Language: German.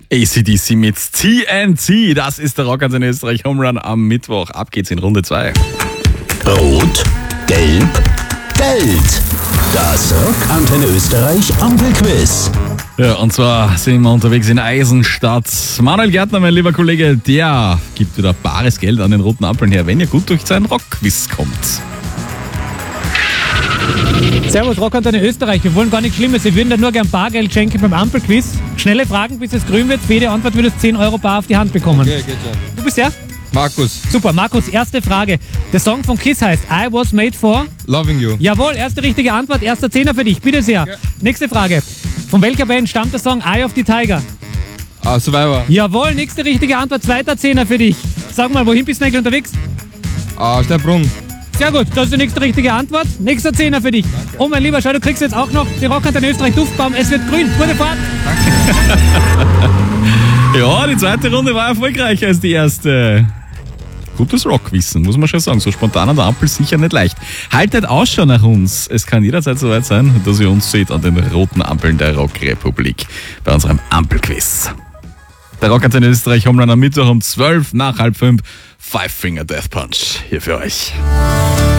AC/DC mit TNT. Das ist der Rockantenne Österreich Home Run am Mittwoch. Ab geht's in Runde 2. Rot, Gelb, Geld. Das Rockantenne Österreich Ampelquiz. Ja, und zwar sind wir unterwegs in Eisenstadt. Manuel Gärtner, mein lieber Kollege, der gibt wieder bares Geld an den roten Ampeln her, wenn ihr gut durch seinen Rockquiz kommt. Servus, Rockantenne Österreich. Wir wollen gar nichts Schlimmes. Wir würden da nur gern Bargeld schenken beim Ampelquiz. Schnelle Fragen, bis es grün wird. Für jede Antwort würdest du 10 Euro bar auf die Hand bekommen. Okay, geht schon. Du bist der? Markus, Super, Markus, erste Frage. Der Song von Kiss heißt I Was Made For. Loving You. Jawohl, erste richtige Antwort, erster Zehner für dich. Bitte sehr. Ja. Nächste Frage. Von welcher Band stammt der Song Eye of the Tiger? Survivor. Jawohl, nächste richtige Antwort, zweiter Zehner für dich. Sag mal, wohin bist du eigentlich unterwegs? Steinbrunn. Sehr gut, das ist die nächste richtige Antwort. Nächster Zehner für dich. Danke. Oh mein Lieber, schau, du kriegst jetzt auch noch die Rockantenne Österreich Duftbaum. Es wird grün. Gute Fahrt. Ja, die zweite Runde war erfolgreicher als die erste. Gutes Rockwissen, muss man schon sagen. So spontan an der Ampel sicher nicht leicht. Haltet Ausschau nach uns. Es kann jederzeit soweit sein, dass ihr uns seht an den roten Ampeln der Rockrepublik bei unserem Ampelquiz. Der Rockantenne Österreich Home Run am Mittwoch um 12 nach halb 5. Five Finger Death Punch hier für euch.